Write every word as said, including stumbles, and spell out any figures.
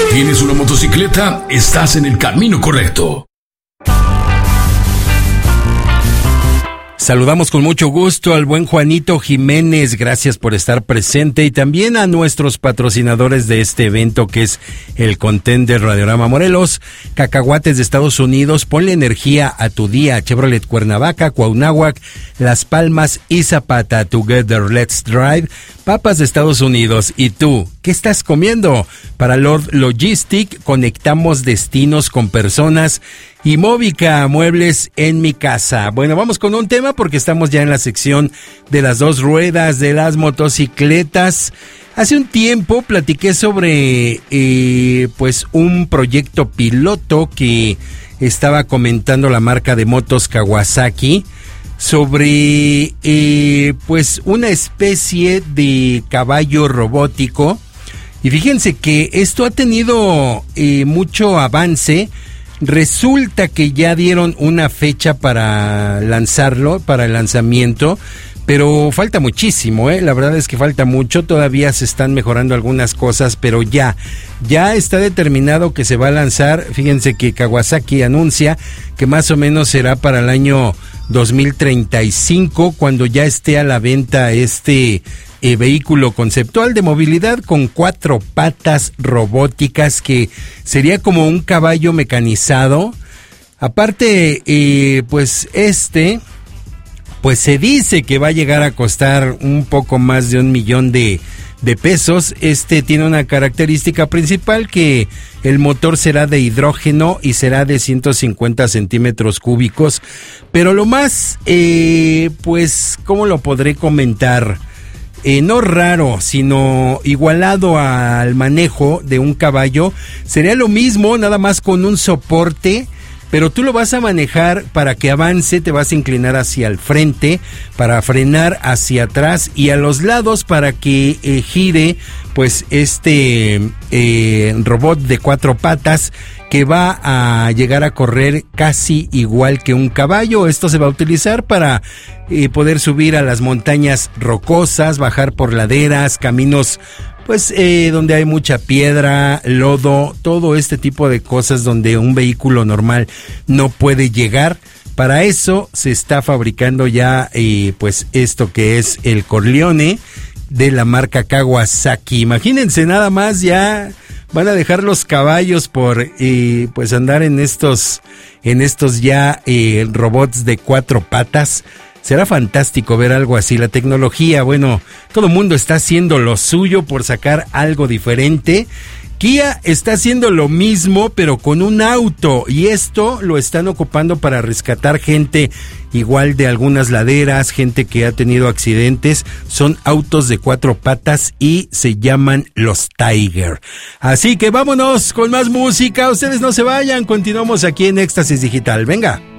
¿Tienes una motocicleta? Estás en el camino correcto. Saludamos con mucho gusto al buen Juanito Jiménez, gracias por estar presente, y también a nuestros patrocinadores de este evento, que es el Contender Radiorama Morelos, Cacahuates de Estados Unidos, ponle energía a tu día, Chevrolet Cuernavaca, Cuauhnáhuac, Las Palmas y Zapata, Together Let's Drive, Papas de Estados Unidos. ¿Y tú, qué estás comiendo? Para Lord Logistic, conectamos destinos con personas, y Móvica, muebles en mi casa. Bueno, vamos con un tema porque estamos ya en la sección de las dos ruedas de las motocicletas. Hace un tiempo platiqué sobre eh, pues un proyecto piloto que estaba comentando la marca de motos Kawasaki sobre eh, pues una especie de caballo robótico. Y fíjense que esto ha tenido eh, mucho avance. Resulta que ya dieron una fecha para lanzarlo, para el lanzamiento, pero falta muchísimo, ¿eh? La verdad es que falta mucho, todavía se están mejorando algunas cosas, pero ya, ya está determinado que se va a lanzar. Fíjense que Kawasaki anuncia que más o menos será para el año dos mil treinta y cinco, cuando ya esté a la venta este Eh, vehículo conceptual de movilidad con cuatro patas robóticas, que sería como un caballo mecanizado. Aparte, eh, pues este, pues se dice que va a llegar a costar un poco más de un millón de, de pesos. Este tiene una característica principal, que el motor será de hidrógeno y será de ciento cincuenta centímetros cúbicos. Pero lo más, eh, pues, ¿cómo lo podré comentar? Eh, no raro, sino igualado al manejo de un caballo. Sería lo mismo, nada más con un soporte, pero tú lo vas a manejar para que avance, te vas a inclinar hacia el frente, para frenar hacia atrás, y a los lados para que eh, gire pues este eh, robot de cuatro patas, que va a llegar a correr casi igual que un caballo. Esto se va a utilizar para eh, poder subir a las montañas rocosas, bajar por laderas, caminos pues eh, donde hay mucha piedra, lodo, todo este tipo de cosas donde un vehículo normal no puede llegar. Para eso se está fabricando ya eh, pues esto que es el Corleone de la marca Kawasaki. Imagínense nada más, ya van a dejar los caballos por eh, pues andar en estos en estos ya eh, robots de cuatro patas. Será fantástico ver algo así. La tecnología, bueno, todo el mundo está haciendo lo suyo por sacar algo diferente. Kia está haciendo lo mismo, pero con un auto, y esto lo están ocupando para rescatar gente igual de algunas laderas, gente que ha tenido accidentes. Son autos de cuatro patas y se llaman los Tiger. Así que vámonos con más música. Ustedes no se vayan, continuamos aquí en Éxtasis Digital. Venga.